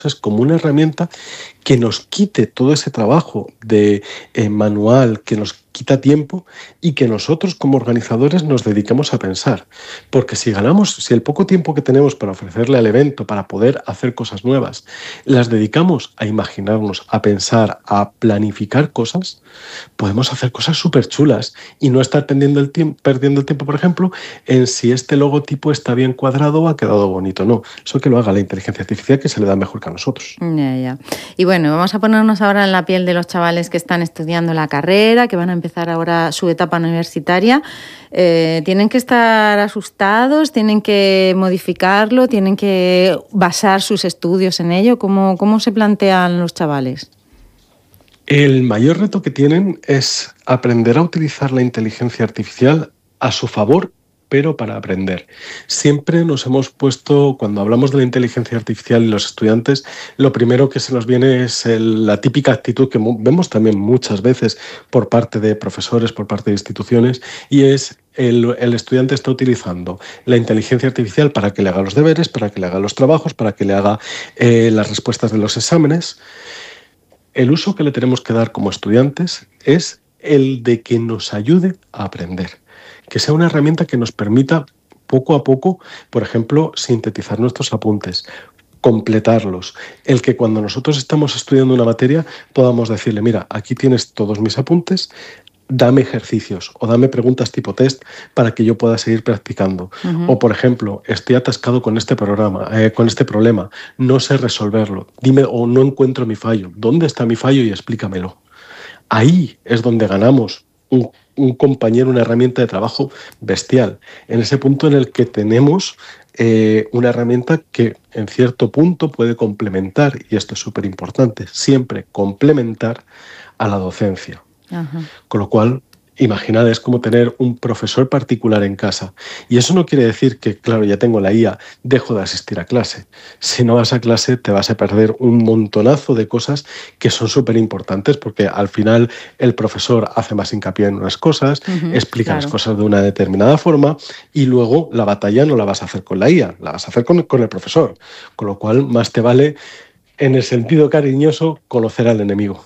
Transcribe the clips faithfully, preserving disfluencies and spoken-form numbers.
como una herramienta que nos quite todo ese trabajo de eh, manual, que nos quita tiempo y que nosotros como organizadores nos dediquemos a pensar. Porque si ganamos, si el poco tiempo que tenemos para ofrecerle al evento, para poder hacer cosas nuevas, las dedicamos a imaginarnos, a pensar, a planificar cosas, podemos hacer cosas súper chulas y no estar perdiendo el, tiempo, perdiendo el tiempo, por ejemplo, en si este logotipo está bien cuadrado o ha quedado bonito. No, eso que lo haga la inteligencia artificial, que se le da mejor que a nosotros. Ya, ya. Y bueno, vamos a ponernos ahora en la piel de los chavales que están estudiando la carrera, que van a empezar ahora su etapa universitaria. Eh, ¿Tienen que estar asustados? ¿Tienen que modificarlo? ¿Tienen que basar sus estudios en ello? ¿Cómo, cómo se plantean los chavales? El mayor reto que tienen es aprender a utilizar la inteligencia artificial a su favor, pero para aprender. Siempre nos hemos puesto, cuando hablamos de la inteligencia artificial y los estudiantes, lo primero que se nos viene es el, la típica actitud que vemos también muchas veces por parte de profesores, por parte de instituciones, y es el, el estudiante está utilizando la inteligencia artificial para que le haga los deberes, para que le haga los trabajos, para que le haga eh, las respuestas de los exámenes. El uso que le tenemos que dar como estudiantes es el de que nos ayude a aprender, que sea una herramienta que nos permita poco a poco, por ejemplo, sintetizar nuestros apuntes, completarlos, el que cuando nosotros estamos estudiando una materia podamos decirle, mira, aquí tienes todos mis apuntes, dame ejercicios o dame preguntas tipo test para que yo pueda seguir practicando. Uh-huh. O, por ejemplo, estoy atascado con este programa, eh, con este problema, no sé resolverlo, dime o no encuentro mi fallo, ¿dónde está mi fallo y explícamelo? Ahí es donde ganamos un, un compañero, una herramienta de trabajo bestial, en ese punto en el que tenemos eh, una herramienta que en cierto punto puede complementar, y esto es súper importante, siempre complementar a la docencia. Ajá. Con lo cual, imaginad, es como tener un profesor particular en casa. Y eso no quiere decir que, claro, ya tengo la I A, dejo de asistir a clase. Si no vas a clase, te vas a perder un montonazo de cosas que son súper importantes, porque al final el profesor hace más hincapié en unas cosas, uh-huh, explica claro. las cosas de una determinada forma, y luego la batalla no la vas a hacer con la I A, la vas a hacer con, con el profesor. Con lo cual, más te vale, en el sentido cariñoso, conocer al enemigo.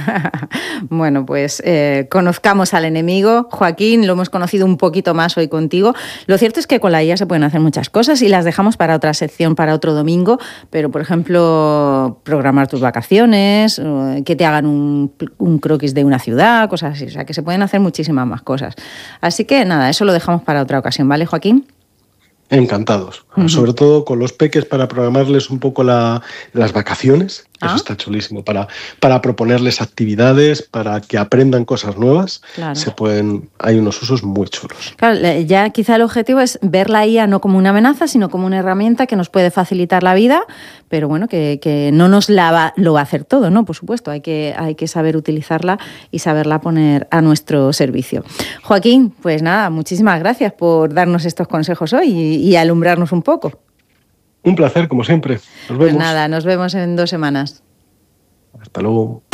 Bueno, pues eh, conozcamos al enemigo. Joaquín, lo hemos conocido un poquito más hoy contigo. Lo cierto es que con la I A se pueden hacer muchas cosas y las dejamos para otra sección, para otro domingo, pero, por ejemplo, programar tus vacaciones, que te hagan un, un croquis de una ciudad, cosas así. O sea, que se pueden hacer muchísimas más cosas. Así que, nada, eso lo dejamos para otra ocasión, ¿vale, Joaquín? Encantados. Uh-huh. Sobre todo con los peques para programarles un poco la, las vacaciones. ¿Ah? Eso está chulísimo. Para, para proponerles actividades, para que aprendan cosas nuevas. Claro. Se pueden, hay unos usos muy chulos. Claro, ya quizá el objetivo es ver la I A no como una amenaza, sino como una herramienta que nos puede facilitar la vida, pero bueno, que, que no nos la va, lo va a hacer todo, ¿no? Por supuesto, hay que, hay que saber utilizarla y saberla poner a nuestro servicio. Joaquín, pues nada, muchísimas gracias por darnos estos consejos hoy y, y alumbrarnos un poco. Un placer, como siempre. Nos vemos. Pues nada, nos vemos en dos semanas. Hasta luego.